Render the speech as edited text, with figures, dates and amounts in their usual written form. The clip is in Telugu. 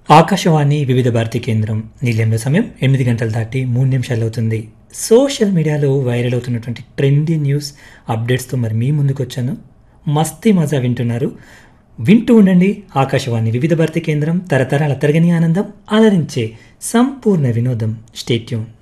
ఆకాశవాణి వివిధ భారతి కేంద్రం నిలయంలో సమయం 8 గంటలు దాటి 3 నిమిషాలు అవుతుంది. సోషల్ మీడియాలో వైరల్ అవుతున్నటువంటి ట్రెండీ న్యూస్ అప్డేట్స్తో మరి మీ ముందుకు వచ్చాను. మస్తీ మజా వింటున్నారు. వింటూ ఉండండి ఆకాశవాణి వివిధ భారతి కేంద్రం, తరతరాల తరగని ఆనందం, అలరించే సంపూర్ణ వినోదం. Stay tune.